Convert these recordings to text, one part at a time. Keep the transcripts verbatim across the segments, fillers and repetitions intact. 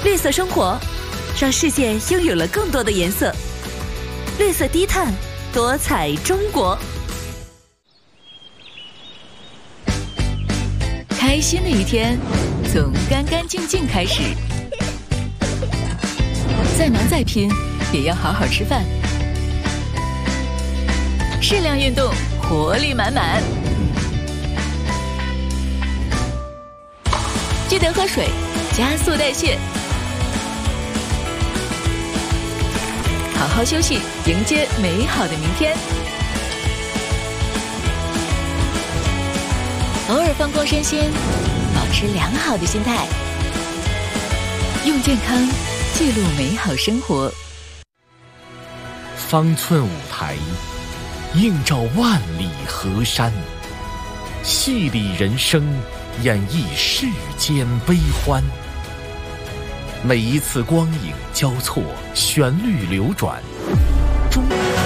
绿色生活，让世界拥有了更多的颜色。绿色低碳，多彩中国。开心的一天，从干干净净开始。再忙再拼，也要好好吃饭。适量运动，活力满满。记得喝水，加速代谢。好好休息，迎接美好的明天。偶尔放光身心，保持良好的心态，用健康记录美好生活。 方寸舞台，映照万里河山，戏里人生，演绎世间悲欢。每一次光影交错，旋律流转。中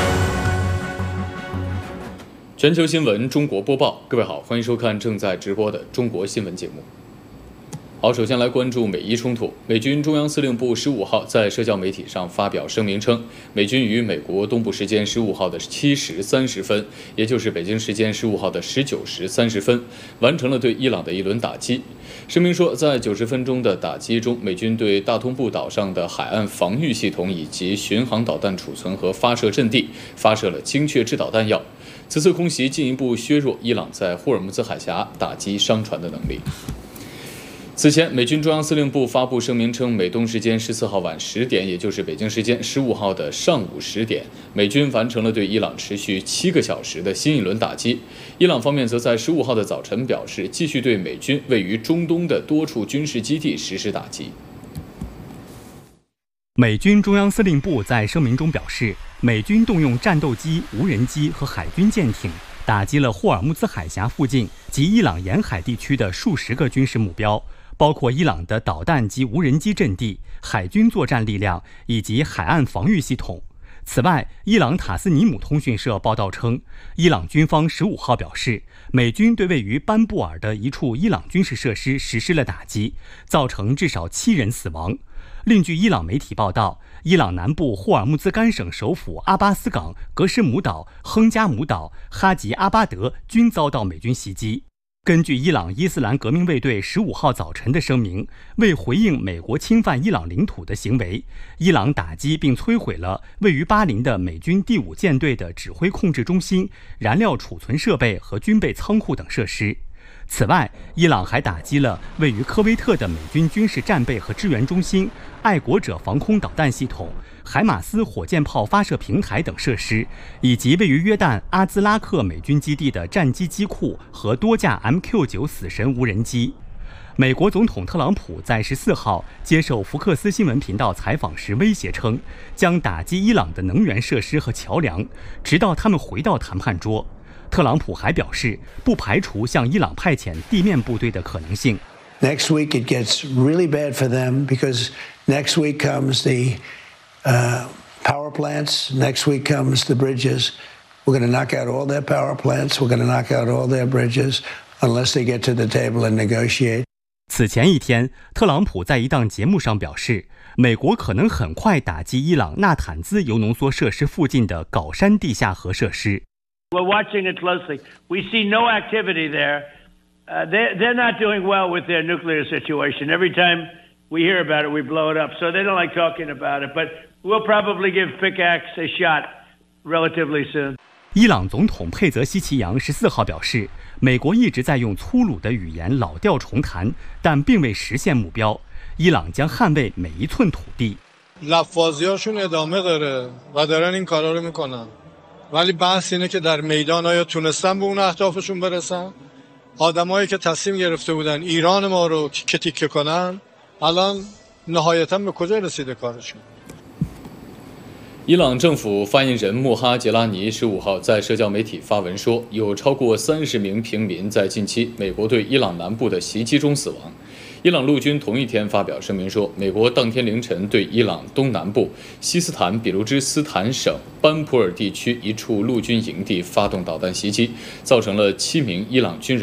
全球新闻中国播报，各位好，欢迎收看正在直播的中国新闻节目。好，首先来关注美伊冲突。美军中央司令部十五号在社交媒体上发表声明称，美军于美国东部时间十五号的七时三十分，也就是北京时间十五号的十九时三十分，完成了对伊朗的一轮打击。声明说，在九十分钟的打击中，美军对大通布岛上的海岸防御系统以及巡航导弹储存和发射阵地发射了精确制导弹药。此次空袭进一步削弱伊朗在霍尔木兹海峡打击商船的能力。此前，美军中央司令部发布声明称，美东时间十四号晚十点，也就是北京时间十五号的上午十点，美军完成了对伊朗持续七个小时的新一轮打击。伊朗方面则在十五号的早晨表示，继续对美军位于中东的多处军事基地实施打击。 美军中央司令部在声明中表示，美军动用战斗机、无人机和海军舰艇，打击了霍尔木兹海峡附近及伊朗沿海地区的数十个军事目标，包括伊朗的导弹及无人机阵地、海军作战力量以及海岸防御系统。此外，伊朗塔斯尼姆通讯社报道称，伊朗军方十五号表示，美军对位于班布尔的一处伊朗军事设施实施了打击，造成至少七人死亡。另据伊朗媒体报道，伊朗南部霍尔木兹干省首府阿巴斯港、格什姆岛、亨加姆岛、哈吉阿巴德均遭到美军袭击。根据伊朗伊斯兰革命卫队十五号早晨的声明，为回应美国侵犯伊朗领土的行为，伊朗打击并摧毁了位于巴林的美军第五舰队的指挥控制中心、燃料储存设备和军备仓库等设施。此外，伊朗还打击了位于科威特的美军军事战备和支援中心、爱国者防空导弹系统、海马斯火箭炮发射平台等设施，以及位于约旦阿兹拉克美军基地的战机机库和多架 M Q 九 死神无人机。美国总统特朗普在十四号接受福克斯新闻频道采访时威胁称，将打击伊朗的能源设施和桥梁，直到他们回到谈判桌。特朗普还表示，不排除向伊朗派遣地面部队的可能性。 Next week it gets really bad for them because next week comes the uh, power plants. Next week comes the bridges. We're going to knock out all their power plants. We're going to knock out all their bridges unless they get to the table and negotiate. 此前一天，特朗普在一档节目上表示，美国可能很快打击伊朗纳坦兹铀浓缩设施附近的镐山地下核设施。 We're watching it closely. We see no activity there. Uh, they're, they're not doing well with their nuclear situation. Every time we hear about it, we blow it up. So they don't like talking about it. But we'll probably give Pickaxe a shot relatively soon. 伊朗总统佩泽希奇扬十四号表示，美国一直在用粗鲁的语言老调重弹，但并未实现目标。伊朗将捍卫每一寸土地。 لفظیاشون ادامه داره و دارن این کارا رو میکنن. ولی بحث اینه که در میدان آیا تونستن به اون اهدافشون برسن؟ آدمایی که تصمیم گرفته بودن ایران ما رو تیکه تیکه کنن الان نهایتا به کجا رسیده کارشون؟ 伊朗政府发言人穆哈杰拉尼十五号在社交媒体发文说，有超过三十名平民在近期美国对伊朗南部的袭击中死亡。伊朗陆军同一天发表声明说，美国当天凌晨对伊朗东南部西斯坦比卢芝斯坦省班普尔地区一处陆军营地发动导弹袭击，造成了七名伊朗军人